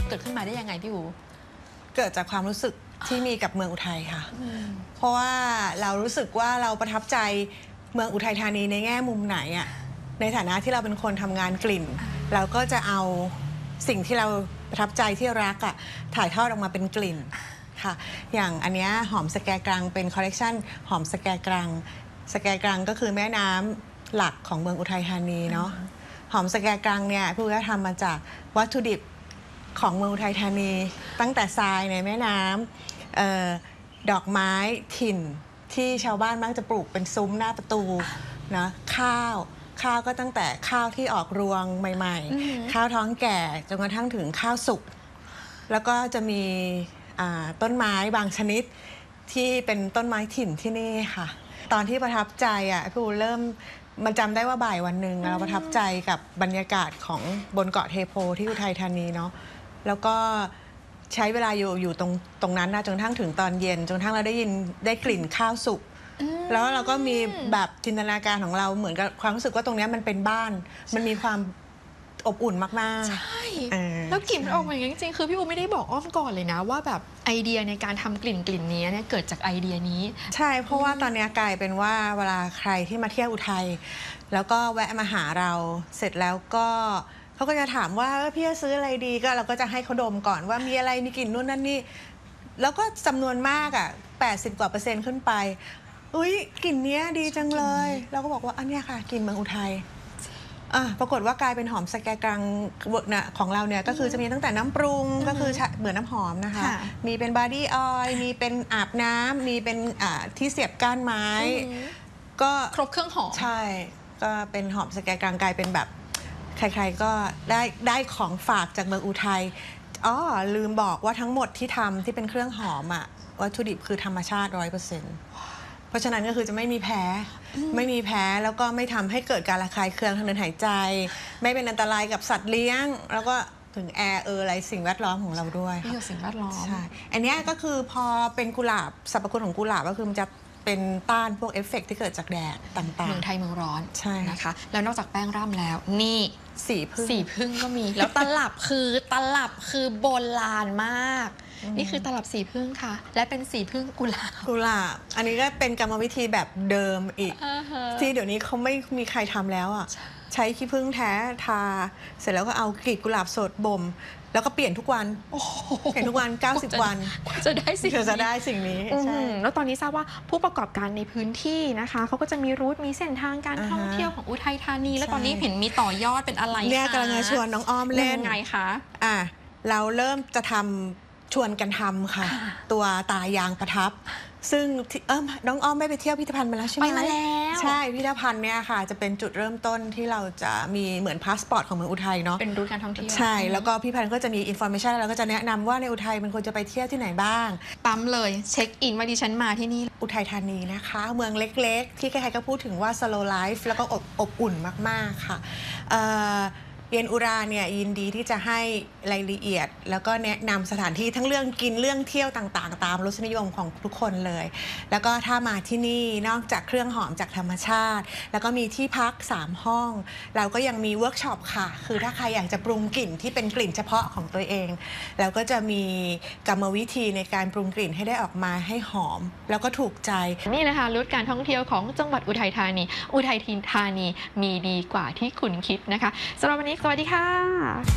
เกิดขึ้นมาได้ยังไงพี่อูเกิดจากความรู้สึกที่มีกับเมืองอุทัยค่ะเพราะว่าเรารู้สึกว่าเราประทับใจเมืองอุทัยธานีในแง่มุมไหนอ่ะในฐานะที่เราเป็นคนทำงานกลิ่นเราก็จะเอาสิ่งที่เราประทับใจที่รักอ่ะถ่ายทอดออกมาเป็นกลิ่นค่ะอย่างอันนี้หอมสแกกรังเป็นคอลเลกชันหอมสแกกรังสแกกรังก็คือแม่น้ำหลักของเมืองอุทัยธานีเนาะหอมสแกกรังเนี่ยพี่ก็ทำมาจากวัตถุดิบของเมืองอุทัยธานีตั้งแต่ทรายในแม่น้ำดอกไม้ถิ่นที่ชาวบ้านมักจะปลูกเป็นซุ้มหน้าประตูนะข้าวก็ตั้งแต่ข้าวที่ออกรวงใหม่ๆข้าวท้องแก่จนกระทั่งถึงข้าวสุกแล้วก็จะมีต้นไม้บางชนิดที่เป็นต้นไม้ถิ่นที่นี่ค่ะตอนที่ประทับใจพี่เริ่มมันจำได้ว่าบ่ายวันหนึ่งเราประทับใจกับบรรยากาศของบนเกาะเทโพที่อุทัยธานีเนาะแล้วก็ใช้เวลาอยู่ตรงนั้นนะจนกระทั่งถึงตอนเย็นจนกระทั่งเราได้กลิ่นข้าวสุกแล้วเราก็มีแบบจินตนาการของเราเหมือนกับความรู้สึกว่าตรงนี้มันเป็นบ้านมันมีความอบอุ่นมากๆใช่แล้วกลิ่นมันออกมาอย่างนี้จริงๆคือพี่อูไม่ได้บอกอ้อมก่อนเลยนะว่าแบบไอเดียในการทำกลิ่นนี้เนี่ยเกิดจากไอเดียนี้ใช่เพราะว่าตอนนี้กลายเป็นว่าเวลาใครที่มาเที่ยวอุทัยแล้วก็แวะมาหาเราเสร็จแล้วก็เขาก็จะถามว่าพี่จะซื้ออะไรดีก็เราก็จะให้เขาดมก่อนว่ามีอะไรมีกลิ่นนู่นนั่นนี่แล้วก็จำนวนมาก80 กว่า%ขึ้นไปอุ๊ยกลิ่นนี้ดีจังเลยเราก็บอกว่าอันนี้ค่ะกลิ่นเมืองอุทัยปรากฏว่ากลายเป็นหอมสแกกรังของเราเนี่ยก็คือจะมีตั้งแต่น้ำปรุงก็คือเหมือนน้ำหอมนะคะมีเป็นบอดี้ออยล์มีเป็นอาบน้ำมีเป็นที่เสียบก้านไม้ก็ครบเครื่องหอมใช่ก็เป็นหอมสแกกรังกลายเป็นแบบใครๆก็ได้ของฝากจากเมืองอุทัยลืมบอกว่าทั้งหมดที่ทำที่เป็นเครื่องหอมวัตถุดิบคือธรรมชาติ 100%เพราะฉะนั้นก็คือจะไม่มีแพ้แล้วก็ไม่ทำให้เกิดการระคายเคืองทางเดินหายใจไม่เป็นอันตรายกับสัตว์เลี้ยงแล้วก็ถึงแอร์อะไรสิ่งแวดล้อมของเราด้วยประโยชน์สิ่งแวดล้อมใช่อันนี้ก็คือพอเป็นกุหลาบสรรพคุณของกุหลาบก็คือมันจะเป็นต้านพวกเอฟเฟกต์ที่เกิดจากแดดต่างๆเมืองไทยเมืองร้อนใช่นะคะแล้วนอกจากแป้งร่ำแล้วนี่สีพึ่งก็มีแล้วตลับคือโบราณมากนี่คือตลับสีพึ่งค่ะและเป็นสีพึ่งกุหลาบอันนี้ก็เป็นกรรมวิธีแบบเดิมอีกที่เดี๋ยวนี้เขาไม่มีใครทำแล้วใช้ขี้ผึ้งแท้ทาเสร็จแล้วก็เอากลีบกุหลาบสดบ่มแล้วก็เปลี่ยนทุกวันเปลี่ยนทุกวัน90 วันจะได้สิ่งนี้ใช่แล้วตอนนี้ทราบว่าผู้ประกอบการในพื้นที่นะคะเขาก็จะมีรูทมีเส้นทางการท่องเที่ยวของอุทัยธานีแล้วตอนนี้เห็นมีต่อยอดเป็นอะไรเนี่ยกำลังจะชวนน้องอ้อมเล่นไงคะเราเริ่มจะทำชวนกันทำค่ะตัวตายางประทับซึ่งน้องอ้อมไม่ไปเที่ยวพิพิธภัณฑ์มาแล้วใช่ไหมไปมาแล้วใช่พิพิธภัณฑ์เนี่ยค่ะจะเป็นจุดเริ่มต้นที่เราจะมีเหมือนพาสปอร์ตของเมืองอุทัยเนาะเป็นรูทการท่องเที่ยวใช่แล้วก็พิพิธภัณฑ์ก็จะมีอินโฟเมชันแล้วก็จะแนะนำว่าในอุทัยมันควรจะไปเที่ยวที่ไหนบ้างปั๊มเลยเช็คอินว่าดิฉันมาที่นี่อุทัยธานีนะคะเมืองเล็กๆที่ใครๆก็พูดถึงว่า slow life แล้วก็อบอุ่นมากๆค่ะเย็นอุราเนี่ยยินดีที่จะให้รายละเอียดแล้วก็แนะนำสถานที่ทั้งเรื่องกินเรื่องเที่ยวต่างๆตามรสนิยมของทุกคนเลยแล้วก็ถ้ามาที่นี่นอกจากเครื่องหอมจากธรรมชาติแล้วก็มีที่พัก3 ห้องเราก็ยังมีเวิร์กช็อปค่ะคือถ้าใครอยากจะปรุงกลิ่นที่เป็นกลิ่นเฉพาะของตัวเองแล้วก็จะมีกรรมวิธีในการปรุงกลิ่นให้ได้ออกมาให้หอมแล้วก็ถูกใจนี่นะคะรูทการท่องเที่ยวของจังหวัดอุทัยธานีมีดีกว่าที่คุณคิดนะคะสำหรับวันนี้สวัสดีค่ะ